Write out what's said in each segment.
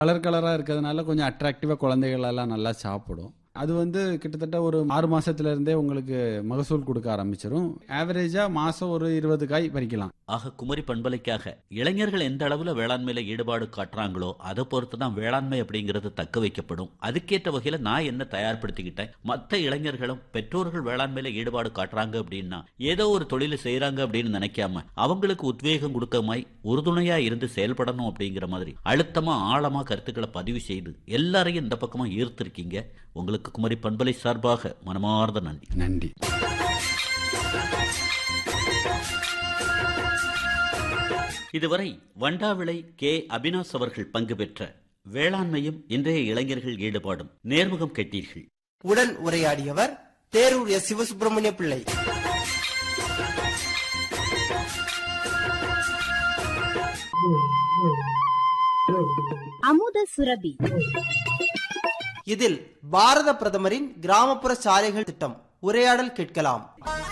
Colour கலரா இருக்கிறதுனால கொஞ்சம் அட்ராக்டிவா குழந்தைகள் எல்லாம் நல்லா சாப்பிடும். அது கிட்டத்தட்ட ஒரு 6 மாசத்துல இருந்தே உங்களுக்கு மகசூல் கொடுக்க ஆரம்பிச்சிடும். ஆவரேஜா மாசம் ஒரு 20 காய் பறிக்கலாம். ஆக குமரி பண்பலைக்காக இளைஞர்கள் எந்த அளவுல வேளாண்மையில ஈடுபாடு காட்டுறாங்களோ அதை பொறுத்து தான் வேளாண்மை அப்படிங்கிறது தக்க வைக்கப்படும். அதுக்கேற்ற வகையில நான் என்ன தயார்படுத்திக்கிட்டேன், மற்ற இளைஞர்களும் பெற்றோர்கள் வேளாண்மையில ஈடுபாடு காட்டுறாங்க அப்படின்னா ஏதோ ஒரு தொழிலை செய்யறாங்க அப்படின்னு நினைக்காம அவங்களுக்கு உத்வேகம் கொடுக்கமாய் உறுதுணையா இருந்து செயல்படணும் அப்படிங்கிற மாதிரி அழுத்தமா ஆழமா கருத்துக்களை பதிவு செய்து எல்லாரையும் இந்த பக்கமா ஈர்த்திருக்கீங்க. உங்களுக்கு குமரி பண்பலை சார்பாக மனமார்ந்த நன்றி. நன்றி. இதுவரை வண்டாவிளை கே. அபினாஷ் அவர்கள் பங்கு பெற்ற வேளாண்மையும் இன்றைய இளைஞர்கள் ஈடுபாடும் நேர்முகம் கேட்டீர்கள். உடன் உரையாடியவர் தேரூர் எஸ். சிவசுப்பிரமணிய பிள்ளை. அமுத சுரபி. இதில் பாரத பிரதமரின் கிராமப்புற சாலைகள் திட்டம் உரையாடல் கேட்கலாம்.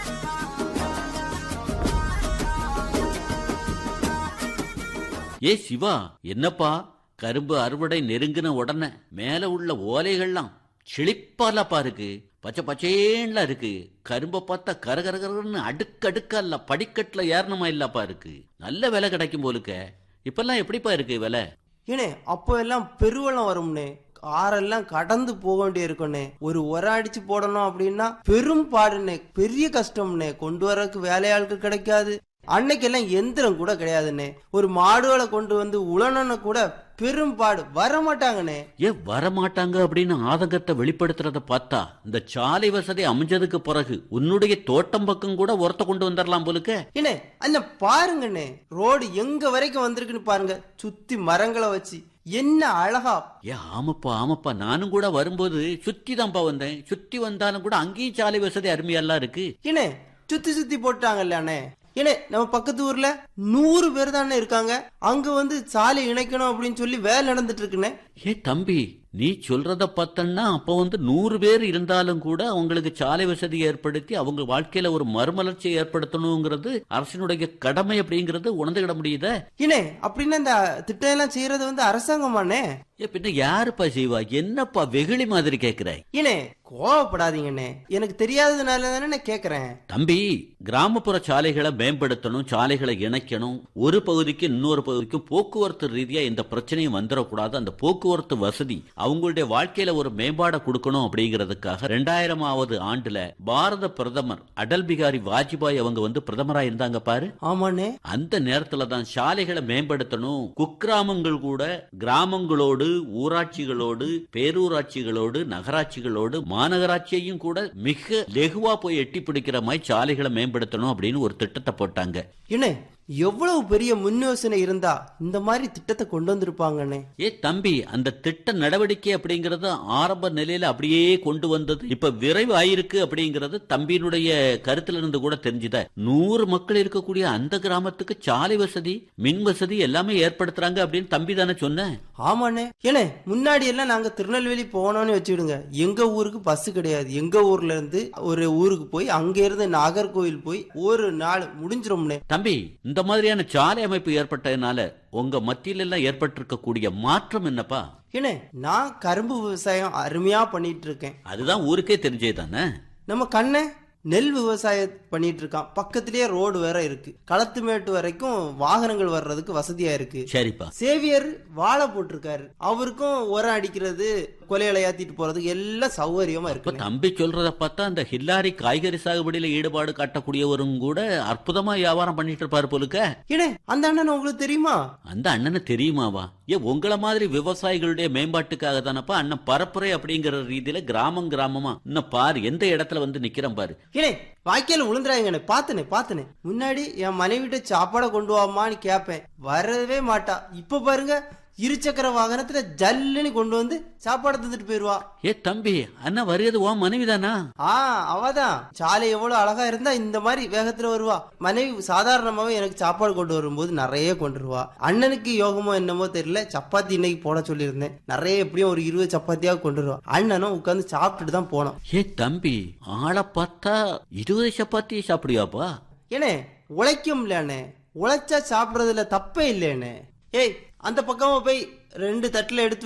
ஏ சிவா, என்னப்பா கரும்பு அறுவடை நெருங்கின உடனே மேல உள்ள ஓலைகள்லாம் செழிப்பாலப்பா இருக்கு, பச்சை பச்சேன்ல இருக்கு. கரும்பை பார்த்தா கரகரகரன்னு அடுக்கடுக்கல்ல படிக்கட்டுல ஏறணுமா இல்லப்பா இருக்கு. நல்ல விலை கிடைக்கும் போலுக்க. இப்பெல்லாம் எப்படிப்பா இருக்கு விலை? ஏனே அப்போ எல்லாம் பெருவெள்ளம் வரும்னே, ஆறெல்லாம் கடந்து போக வேண்டிய இருக்கும்னே. ஒரு உரம் அடிச்சு போடணும் அப்படின்னா பெரும் பாடுனே, பெரிய கஷ்டம்னே. கொண்டு வரக்கு வேலையாளுக்கு கிடைக்காது. அன்னைக்கெல்லாம் எந்திரம் கூட கிடையாதுன்னே. ஒரு மாடுகளை கொண்டு வந்து உழனன்னு கூட பெரும் பாடு, வரமாட்டாங்கண்ணே. ஏன் வரமாட்டாங்க அப்படின்னு ஆதங்கத்தை வெளிப்படுத்துறத பார்த்தா இந்த சாலை வசதி அமைஞ்சதுக்கு பிறகு உன்னுடைய தோட்டம் பக்கம் கூட ஒருத்த கொண்டு வந்துடலாம் போலுக்க. ஏனே அந்த பாருங்கண்ணே, ரோடு எங்க வரைக்கும் வந்திருக்குன்னு பாருங்க. சுத்தி மரங்களை வச்சு என்ன அழகா. ஏ ஆமாப்பா ஆமாப்பா, நானும் கூட வரும்போது சுத்தி தான்ப்பா வந்தேன். சுத்தி வந்தாலும் கூட அங்கேயும் சாலை வசதி அருமையெல்லாம் இருக்கு. ஏனே சுத்தி சுத்தி போட்டாங்கல்ல. ஏனே நம்ம பக்கத்து ஊர்ல 100 பேர் தானே இருக்காங்க. அங்க சாலை இணைக்கணும் அப்படின்னு சொல்லி வேலை நடந்துட்டு இருக்குன்னு. ஏ தம்பி, நீ சொல்றத பார்த்தன்னா அப்ப 100 பேர் இருந்தாலும் கூட அவங்களுக்கு சாலை வசதி ஏற்படுத்தி அவங்க வாழ்க்கையில ஒரு மறுமலர்ச்சியை ஏற்படுத்தணுங்கிறது அரசினுடைய கடமை அப்படிங்கறது உணர்ந்துகிட முடியுத. ஏனே அப்படின்னா இந்த திட்டம் எல்லாம் செய்யறது அரசாங்கமானே. ஏ பின்ன யாருப்பா செய்வா? என்னப்பா வெகுளி மாதிரி கேக்குற? ஏனே கோவப்படாதீங்கண்ணே, எனக்கு தெரியாததுனால தானே நான் கேக்குறேன். தம்பி, கிராமப்புற சாலைகளை மேம்படுத்தணும், சாலைகளை இணைக்கணும். ஒரு பகுதிக்கு இன்னொரு பகுதிக்கும் போக்குவரத்து ரீதியா இந்த பிரச்சனையும் வந்துடக்கூடாது. அந்த போக்குவரத்து வசதி அவங்களுடைய வாழ்க்கையில ஒரு மேம்பாட கொடுக்கணும் அப்படிங்கிறதுக்காக 2000வது ஆண்டுல பாரத பிரதமர் அடல் பிகாரி வாஜ்பாய் அவங்க பிரதமரா இருந்தாங்க பாரு. ஆமாண்ணே. அந்த நேரத்துல தான் சாலைகளை மேம்படுத்தணும். குக்கிராமங்கள் கூட கிராமங்களோடு ஊராட்சிகளோடு பேரூராட்சிகளோடு நகராட்சிகளோடு மாநகராட்சியையும் கூட மிக லெகுவா போய் எட்டி பிடிக்கிற மாதிரி சாலைகளை மேம்படுத்தணும் அப்படின்னு ஒரு திட்டத்தை போட்டாங்க. என்ன எவ்வளவு பெரிய முன் யோசனை இருந்தா இந்த மாதிரி திட்டத்தை கொண்டு வந்திருப்பாங்கண்ணே. ஏ தம்பி, அந்த திட்ட நடவடிக்கை அப்படிங்கறது ஆரம்ப நிலையில அப்படியே கொண்டு வந்தது இப்ப விரைவு ஆயிருக்கு அப்படிங்கறது தம்பியினுடைய கருத்துல இருந்து கூட தெரிஞ்சுத. 100 மக்கள் இருக்கக்கூடிய அந்த கிராமத்துக்கு சாலை வசதி மின் வசதி எல்லாமே ஏற்படுத்துறாங்க அப்படின்னு தம்பி தானே சொன்ன? ஆமாண்ணே. ஏனே முன்னாடி எல்லாம் நாங்க திருநெல்வேலி போனோம்னு வச்சுடுங்க, எங்க ஊருக்கு பஸ் கிடையாது. எங்க ஊர்ல இருந்து ஒரு ஊருக்கு போய் அங்க இருந்து நாகர்கோவில் போய் ஒரு நாள் முடிஞ்சிரும்னே. தம்பி, இந்த மாதிரியான சாலை அமைப்பு ஏற்பட்டதுனால உங்க மத்தியில எல்லாம் ஏற்பட்டிருக்கக்கூடிய மாற்றம் என்னப்பா? ஏனே நான் கரும்பு விவசாயம் அருமையா பண்ணிட்டு இருக்கேன். அதுதான் ஊருக்கே தெரிஞ்சே தானே. நம்ம கண்ணை நெல் விவசாயம் பண்ணிட்டு இருக்கான். பக்கத்திலேயே ரோடு வேற இருக்கு. களத்து மேட்டு வரைக்கும் வாகனங்கள் வர்றதுக்கு வசதியா இருக்கு. சரிப்பா. சேவியர் வாழை போட்டிருக்காரு, அவருக்கும் உரம் அடிக்கிறது கொலையில ஏத்திட்டு போறதுக்கு எல்லாம் சௌகரியமா இருக்கு. தம்பி சொல்றத பார்த்தா அந்த ஹில்லாரி காய்கறி சாகுபடியில ஈடுபாடு காட்டக்கூடியவரும் கூட அற்புதமா வியாபாரம் பண்ணிட்டு இருப்பாரு போலுக்க. ஏனே அந்த அண்ணன் உங்களுக்கு தெரியுமா? அந்த அண்ணனை தெரியுமாவா? உங்கள மாதிரி விவசாயிகளுடைய மேம்பாட்டுக்காக தானப்பா அண்ணன் பரப்புரை அப்படிங்கிற ரீதியில கிராமம் கிராமமா இன்னும் பாரு எந்த இடத்துல நிக்கிறேன் பாரு. ஏனே வாய்க்கால விழுந்துறாங்க. பாத்துனே முன்னாடி என் மனைவிட்ட சாப்பாடை கொண்டு வாமான்னு கேப்பேன், வரவே மாட்டா. இப்ப பாருங்க இருசக்கர வாகனத்துல ஜல்லுன்னு கொண்டு வந்து சாப்பாடு தந்துட்டு போயிருவா. ஏ தம்பி, அண்ணா வருகிறது உன் மனைவிதானா? அவதான். சாலை எவ்வளவு அழகா இருந்தா இந்த மாதிரி வேகத்துல வருவா. மனைவி சாதாரணமாவே எனக்கு சாப்பாடு கொண்டு வரும்போது நிறைய கொண்டு வருவா. அண்ணனுக்கு யோகமோ என்னமோ தெரியல, சப்பாத்தி இன்னைக்கு போட சொல்லியிருந்தேன். நிறைய எப்படியும் ஒரு 20 சப்பாத்தியாக கொண்டு வருவா. அண்ணனும் உட்காந்து சாப்பிட்டுட்டு தான் போனோம். ஏ தம்பி, ஆளை பார்த்தா 20 சப்பாத்தி சாப்பிடுவாப்பா? ஏனே உழைக்கும் இல்லண்ணே, உழைச்சா சாப்பிடறதுல தப்பே இல்லையானே. ஏய் அந்த பக்கமா போய் 2 தட்டுல எடுத்து